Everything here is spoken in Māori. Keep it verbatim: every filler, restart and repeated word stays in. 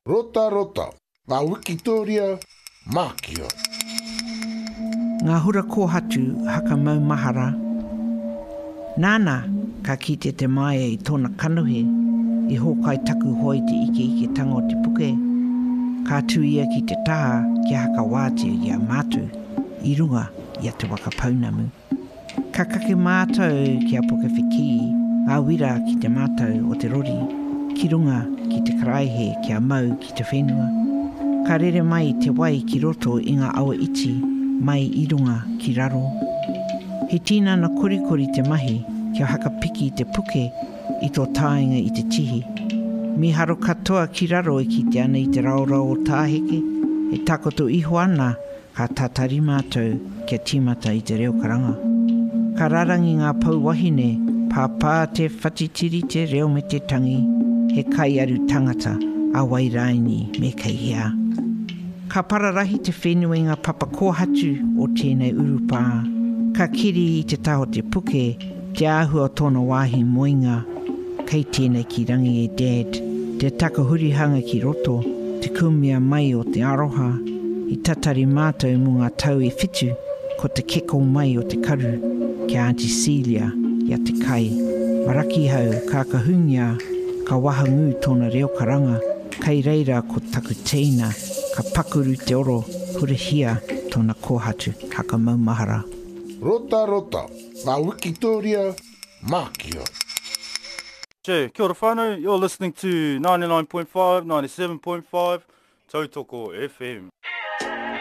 Rota rota, ngā Wikitoria, Mākia. Ngā hura kōhatu haka mau mahara. Nāna, ka kite te mai i tōna kanuhe, i hōkai taku hoi te ike ike tango te puke. Ka tū ia ki te taha ki haka wātea i a mātou, i runga i a te waka paunamu. Ka kake mātou ki a puke whiki, a wira ki te mātou o te rori, ki runga ki te karaihe ki a mau ki te whenua. Ka rere mai te wai ki roto i ngā awa iti, mai i runga ki raro. He tīna na korikori te mahi kia haka piki te puke i tō tāinga i te tihi. Mi haro katoa ki raro e ki te ana i te raorao o tāheke, e takoto iho ana ka tātari mātou kia tīmata i te reo karanga. Ka rarangi ngā pau wahine, pāpā te whatitiri te reo me te tangi, he kai aru tangata a wairaini me kei hea. Ka pararahi te whenua i ngā papa kōhatu o tēnei urupā. Ka kiri i te taho te puke, te āhua tōna wāhi moinga. Kei tēnei ki rangi e dad, te takahurihanga ki roto, te kumia mai o te aroha, i tatari mātou mo ngā tau e whitu, ko te keko mai o te karu, ki Auntie Celia, ia te kai. Maraki hau, ka kahungia, ka wahangu tōna reo karanga, kei reira ko taku teina, ka pakuru te oro, hurihia tōna kōhatu, haka maumahara. Rota rota, ngā Wikitoria, Mākia. Che, kia ora whānau, you're listening to ninety-nine point five, ninety-seven point five, Tautoko F M.